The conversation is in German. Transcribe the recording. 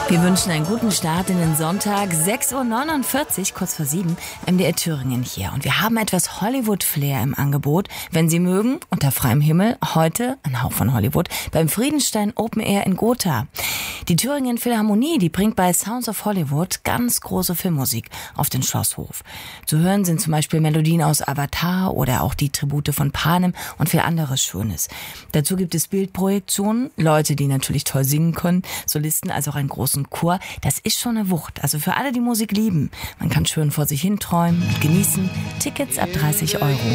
Wir wünschen einen guten Start in den Sonntag, 6:49 Uhr, kurz vor 7, MDR Thüringen hier. Und wir haben etwas Hollywood-Flair im Angebot. Wenn Sie mögen, unter freiem Himmel, heute ein Hauch von Hollywood, beim Friedenstein Open Air in Gotha. Die Thüringen Philharmonie, die bringt bei Sounds of Hollywood ganz große Filmmusik auf den Schlosshof. Zu hören sind zum Beispiel Melodien aus Avatar oder auch die Tribute von Panem und viel anderes Schönes. Dazu gibt es Bildprojektionen, Leute, die natürlich toll singen können, Solisten, also auch einen großen Chor. Das ist schon eine Wucht. Also für alle, die Musik lieben. Man kann schön vor sich hin träumen und genießen. Tickets ab 30 Euro.